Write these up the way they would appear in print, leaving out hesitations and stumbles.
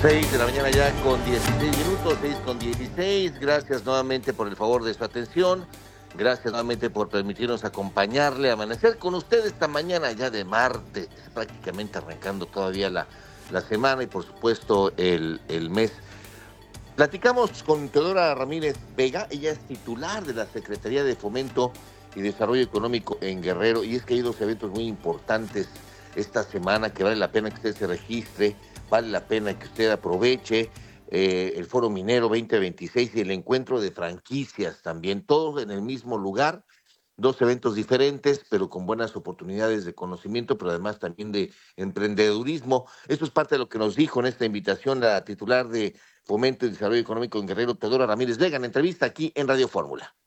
6 de la mañana ya con 16 minutos, 6 con 16. Gracias nuevamente por el favor de su atención. Gracias nuevamente por permitirnos acompañarle, amanecer con usted esta mañana ya de martes, prácticamente arrancando todavía la semana y por supuesto el mes. Platicamos con Teodora Ramírez Vega, ella es titular de la Secretaría de Fomento y Desarrollo Económico en Guerrero, y es que hay dos eventos muy importantes esta semana que vale la pena que usted se registre, vale la pena que usted aproveche. El Foro Minero 2026 y el Encuentro de Franquicias también, todos en el mismo lugar, dos eventos diferentes, pero con buenas oportunidades de conocimiento, pero además también de emprendedurismo. Esto es parte de lo que nos dijo en esta invitación la titular de Fomento y Desarrollo Económico en Guerrero, Teodora Ramírez Vega, en entrevista aquí en Radio Fórmula.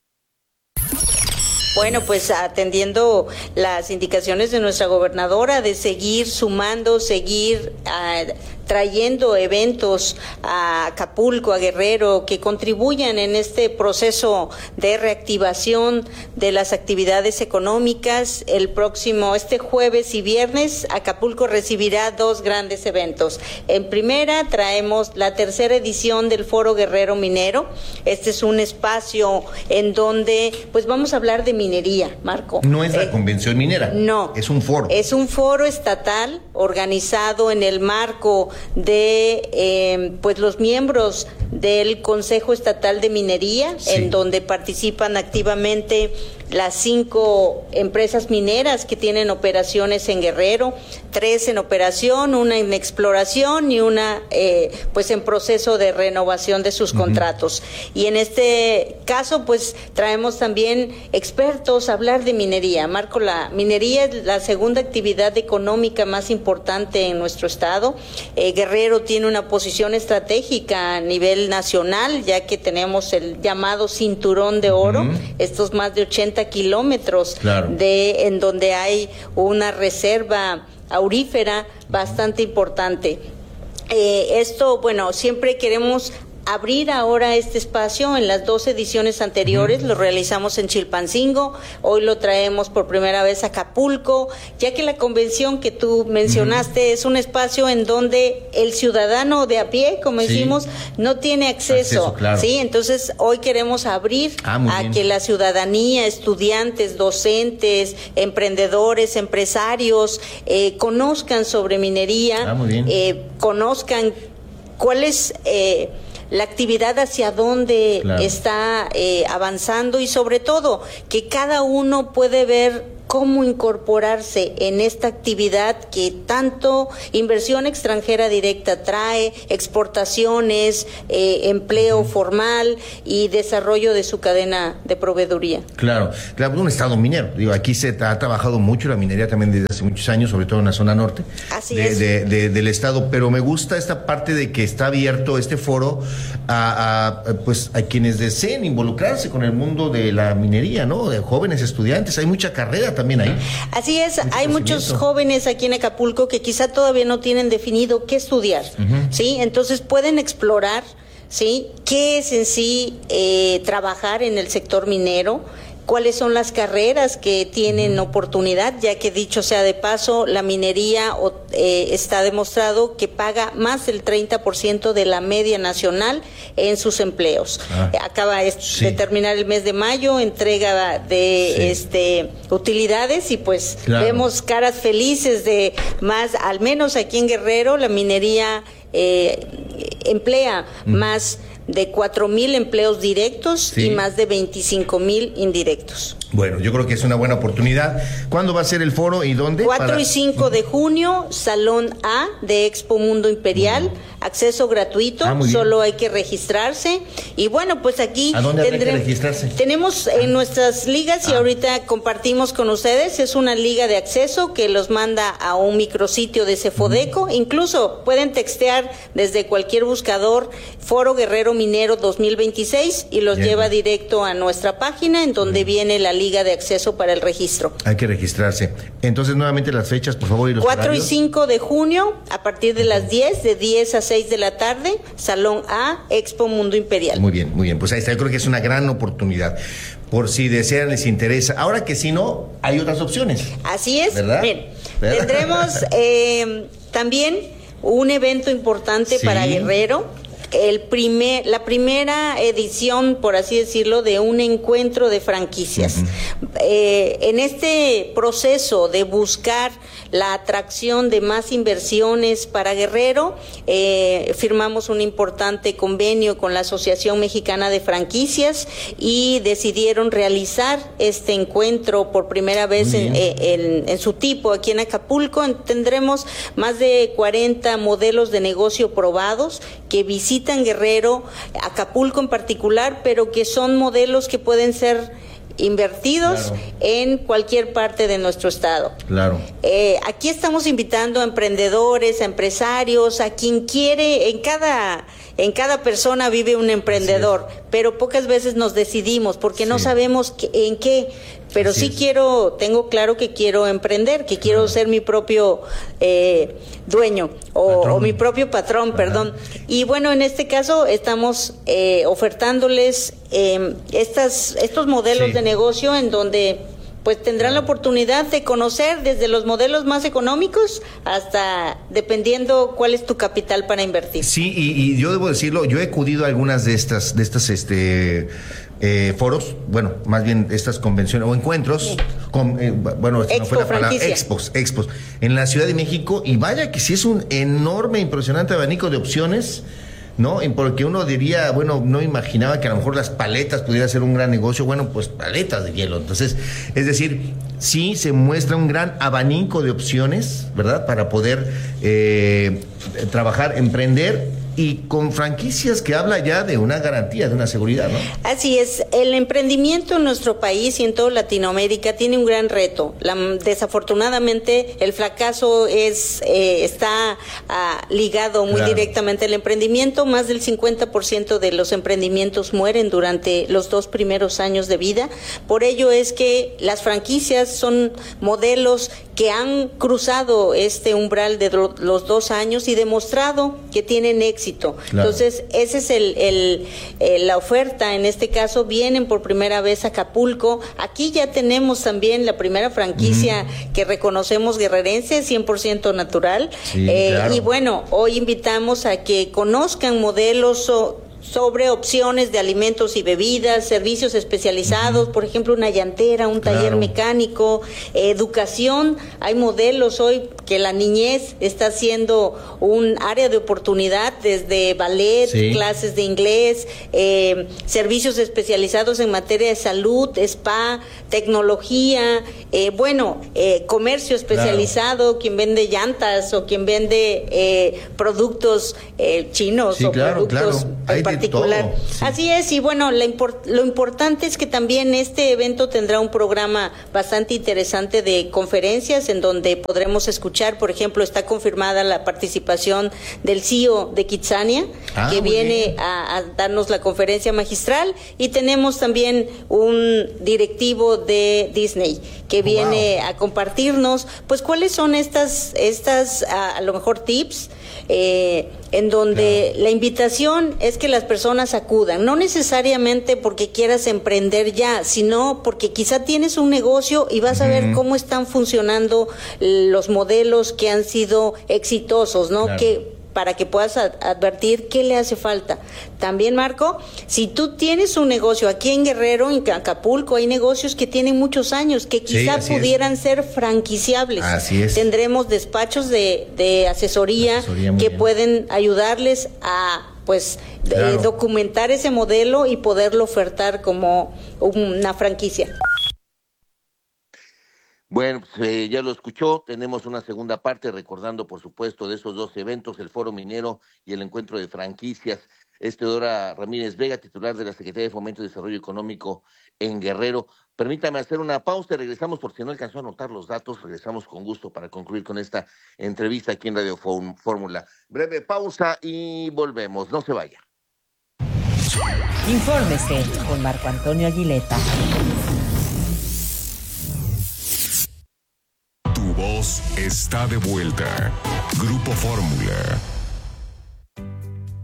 Bueno, pues atendiendo las indicaciones de nuestra gobernadora de seguir sumando, seguir trayendo eventos a Acapulco, a Guerrero, que contribuyan en este proceso de reactivación de las actividades económicas. Este jueves y viernes, Acapulco recibirá dos grandes eventos. En primera, traemos la tercera edición del Foro Guerrero Minero. Este es un espacio en donde pues vamos a hablar de minería, Marco. No es la convención minera. No. Es un foro. Es un foro estatal organizado en el marco de pues los miembros del Consejo Estatal de Minería, sí, en donde participan activamente las 5 empresas mineras que tienen operaciones en Guerrero, 3 en operación, una en exploración y una pues en proceso de renovación de sus contratos. Y en este caso pues traemos también expertos a hablar de minería. Marco, la minería es la segunda actividad económica más importante en nuestro estado. Guerrero tiene una posición estratégica a nivel nacional, ya que tenemos el llamado Cinturón de Oro, estos más de 80 kilómetros, claro, en donde hay una reserva aurífera bastante importante. Esto, bueno, siempre queremos abrir ahora este espacio. En las 2 ediciones anteriores lo realizamos en Chilpancingo, hoy lo traemos por primera vez a Acapulco, ya que la convención que tú mencionaste es un espacio en donde el ciudadano de a pie, como decimos, no tiene acceso, claro, ¿sí? Entonces hoy queremos abrir a que la ciudadanía, estudiantes, docentes, emprendedores, empresarios, conozcan sobre minería, conozcan cuál es la actividad, hacia dónde está avanzando, y sobre todo que cada uno puede ver cómo incorporarse en esta actividad que tanto inversión extranjera directa trae, exportaciones, empleo formal y desarrollo de su cadena de proveeduría. Claro, un estado minero. Digo, aquí se ha trabajado mucho la minería también desde hace muchos años, sobre todo en la zona norte del estado, pero me gusta esta parte de que está abierto este foro a quienes deseen involucrarse con el mundo de la minería, ¿no? De jóvenes estudiantes, hay mucha carrera también ahí. Así es, hay muchos jóvenes aquí en Acapulco que quizá todavía no tienen definido qué estudiar, ¿sí? Entonces pueden explorar, ¿sí?, qué es en sí trabajar en el sector minero, cuáles son las carreras que tienen oportunidad, ya que dicho sea de paso, la minería está demostrado que paga más del 30% de la media nacional en sus empleos. Acaba de terminar el mes de mayo, entrega de utilidades, y pues vemos caras felices de más, al menos aquí en Guerrero, la minería emplea más de 4,000 empleos directos y más de 25,000 indirectos. Bueno, yo creo que es una buena oportunidad. ¿Cuándo va a ser el foro y dónde? 4 y 5 de junio, Salón A de Expo Mundo Imperial, acceso gratuito, solo hay que registrarse. Y bueno, pues aquí ¿a dónde hay que registrarse? Tenemos en nuestras ligas, y ahorita compartimos con ustedes, es una liga de acceso que los manda a un micrositio de Cefodeco. Incluso pueden textear desde cualquier buscador Foro Guerrero Minero 2026 y los lleva directo a nuestra página, en donde viene la liga de acceso para el registro. Hay que registrarse. Entonces, nuevamente las fechas, por favor, y los 4 horarios. y 5 de junio, a partir de las 10, de 10 a 6 de la tarde, Salón A, Expo Mundo Imperial. Muy bien, muy bien. Pues ahí está, yo creo que es una gran oportunidad. Por si desean, les interesa. Ahora que si no, hay otras opciones. Así es. ¿Verdad? Bien, tendremos también un evento importante para Guerrero. La primera edición, por así decirlo, de un encuentro de franquicias. En este proceso de buscar la atracción de más inversiones para Guerrero, firmamos un importante convenio con la Asociación Mexicana de Franquicias y decidieron realizar este encuentro por primera vez en su tipo aquí en Acapulco. Tendremos más de 40 modelos de negocio probados que visitan Guerrero, Acapulco en particular, pero que son modelos que pueden ser invertidos en cualquier parte de nuestro estado. Aquí estamos invitando a emprendedores, a empresarios, a quien quiere. En cada persona vive un emprendedor, pero pocas veces nos decidimos porque no sabemos en qué. Pero tengo claro que quiero emprender, que quiero ser mi propio dueño o mi propio patrón, perdón. Y bueno, en este caso estamos ofertándoles estos modelos de negocio en donde pues tendrán la oportunidad de conocer desde los modelos más económicos hasta dependiendo cuál es tu capital para invertir. Sí, y yo debo decirlo, yo he acudido a algunas de estas foros, bueno, más bien estas convenciones o encuentros, expos en la Ciudad de México, y vaya que sí es un enorme, impresionante abanico de opciones, ¿no? Porque uno diría, bueno, no imaginaba que a lo mejor las paletas pudiera ser un gran negocio. Bueno, pues paletas de hielo. Entonces, es decir, sí se muestra un gran abanico de opciones, ¿verdad? Para poder trabajar, emprender, y con franquicias que habla ya de una garantía, de una seguridad, ¿no? Así es, el emprendimiento en nuestro país y en toda Latinoamérica tiene un gran reto. Desafortunadamente, el fracaso está ligado muy directamente al emprendimiento. Más del 50% de los emprendimientos mueren durante los 2 primeros años de vida. Por ello es que las franquicias son modelos que han cruzado este umbral de los 2 años y demostrado que tienen éxito. Entonces, ese es la oferta. En este caso, vienen por primera vez a Acapulco. Aquí ya tenemos también la primera franquicia que reconocemos guerrerense, 100% natural. Y bueno, hoy invitamos a que conozcan modelos sobre opciones de alimentos y bebidas, servicios especializados, por ejemplo, una llantera, un taller mecánico, educación. Hay modelos hoy que la niñez está siendo un área de oportunidad, desde ballet, clases de inglés, servicios especializados en materia de salud, spa, tecnología, comercio especializado, quien vende llantas o quien vende productos chinos o productos en particular. Así es, y bueno, lo importante es que también este evento tendrá un programa bastante interesante de conferencias en donde podremos escuchar, por ejemplo, está confirmada la participación del CEO de Kitsania, que viene a darnos la conferencia magistral, y tenemos también un directivo de Disney que viene a compartirnos pues cuáles son estas a lo mejor tips en donde la invitación es que las personas acudan, no necesariamente porque quieras emprender ya, sino porque quizá tienes un negocio y vas a ver cómo están funcionando los modelos que han sido exitosos, ¿no? Para que puedas advertir qué le hace falta. También, Marco, si tú tienes un negocio aquí en Guerrero, en Acapulco, hay negocios que tienen muchos años, que quizá pudieran ser franquiciables. Así es. Tendremos despachos de asesoría que pueden ayudarles a documentar ese modelo y poderlo ofertar como una franquicia. Bueno, pues, ya lo escuchó, tenemos una segunda parte recordando, por supuesto, de esos 2 eventos, el Foro Minero y el Encuentro de Franquicias. Teodora Ramírez Vega, titular de la Secretaría de Fomento y Desarrollo Económico en Guerrero. Permítame hacer una pausa y regresamos, por si no alcanzó a anotar los datos, regresamos con gusto para concluir con esta entrevista aquí en Radio Fórmula. Breve pausa y volvemos, no se vaya. Infórmese con Marco Antonio Aguileta. Voz está de vuelta. Grupo Fórmula.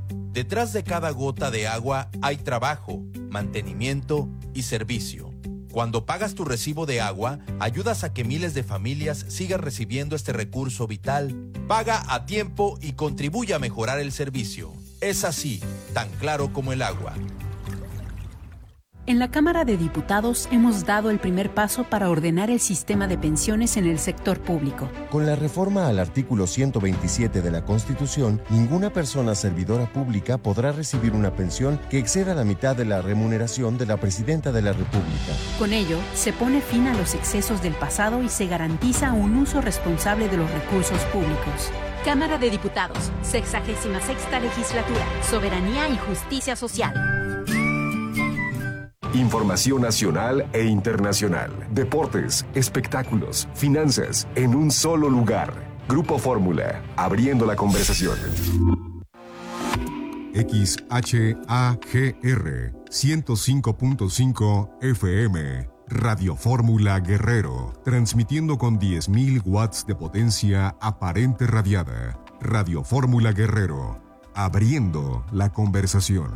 Detrás de cada gota de agua hay trabajo, mantenimiento y servicio. Cuando pagas tu recibo de agua, ayudas a que miles de familias sigan recibiendo este recurso vital. Paga a tiempo y contribuye a mejorar el servicio. Es así, tan claro como el agua. En la Cámara de Diputados hemos dado el primer paso para ordenar el sistema de pensiones en el sector público. Con la reforma al artículo 127 de la Constitución, ninguna persona servidora pública podrá recibir una pensión que exceda la mitad de la remuneración de la Presidenta de la República. Con ello, se pone fin a los excesos del pasado y se garantiza un uso responsable de los recursos públicos. Cámara de Diputados, 66ª Legislatura, Soberanía y Justicia Social. Información nacional e internacional, deportes, espectáculos, finanzas, en un solo lugar. Grupo Fórmula, abriendo la conversación. XHAGR 105.5 FM, Radio Fórmula Guerrero, transmitiendo con 10.000 watts de potencia aparente radiada. Radio Fórmula Guerrero, abriendo la conversación.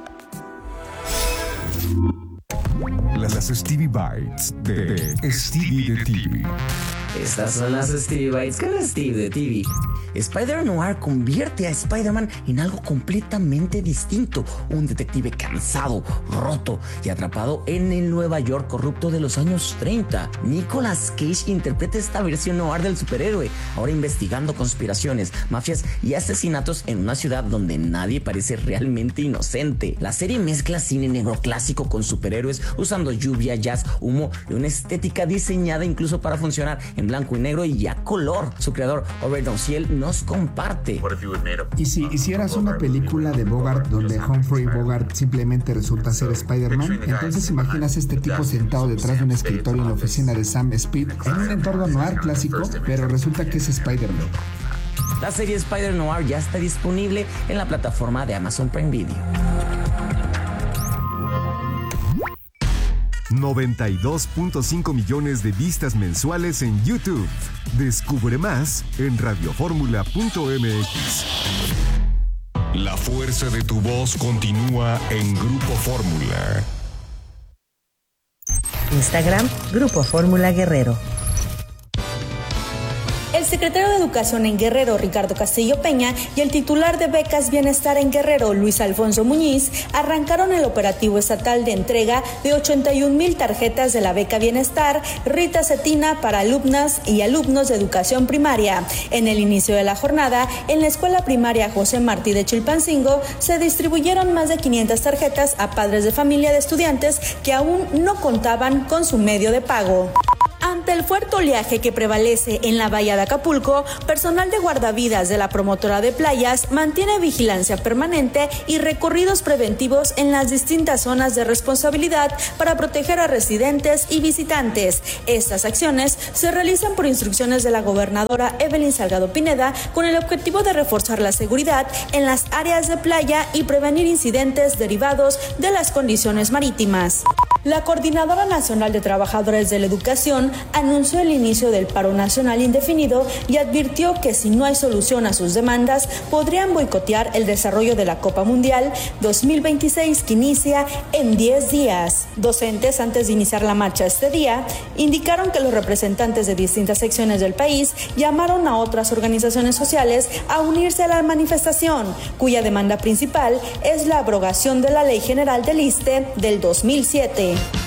Las Stevie Bites de Stevie de TV. Estas son las Stevie Bites con Steve de TV. Spider-Noir convierte a Spider-Man en algo completamente distinto. Un detective cansado, roto y atrapado en el Nueva York corrupto de los años 30. Nicolas Cage interpreta esta versión noir del superhéroe, ahora investigando conspiraciones, mafias y asesinatos en una ciudad donde nadie parece realmente inocente. La serie mezcla cine negro clásico con superhéroes, usando lluvia, jazz, humo y una estética diseñada incluso para funcionar en blanco y negro y a color. Su creador, Robert Downhill, nos comparte. ¿Y si hicieras una película de Bogart donde Humphrey Bogart simplemente resulta ser Spider-Man? Entonces imaginas este tipo sentado detrás de un escritorio en la oficina de Sam Speed en un entorno noir clásico, pero resulta que es Spider-Man. La serie Spider-Noir ya está disponible en la plataforma de Amazon Prime Video. 92.5 millones de vistas mensuales en YouTube. Descubre más en radioformula.mx. La fuerza de tu voz continúa en Grupo Fórmula. Instagram, Grupo Fórmula Guerrero. El secretario de Educación en Guerrero, Ricardo Castillo Peña, y el titular de Becas Bienestar en Guerrero, Luis Alfonso Muñiz, arrancaron el operativo estatal de entrega de 81,000 tarjetas de la Beca Bienestar Rita Cetina para alumnas y alumnos de educación primaria. En el inicio de la jornada, en la escuela primaria José Martí de Chilpancingo, se distribuyeron más de 500 tarjetas a padres de familia de estudiantes que aún no contaban con su medio de pago. Ante el fuerte oleaje que prevalece en la bahía de Acapulco, personal de guardavidas de la promotora de playas mantiene vigilancia permanente y recorridos preventivos en las distintas zonas de responsabilidad para proteger a residentes y visitantes. Estas acciones se realizan por instrucciones de la gobernadora Evelyn Salgado Pineda con el objetivo de reforzar la seguridad en las áreas de playa y prevenir incidentes derivados de las condiciones marítimas. La Coordinadora Nacional de Trabajadores de la Educación anunció el inicio del paro nacional indefinido y advirtió que si no hay solución a sus demandas, podrían boicotear el desarrollo de la Copa Mundial 2026 que inicia en 10 días. Docentes, antes de iniciar la marcha este día, indicaron que los representantes de distintas secciones del país llamaron a otras organizaciones sociales a unirse a la manifestación, cuya demanda principal es la abrogación de la Ley General del ISSSTE del 2007.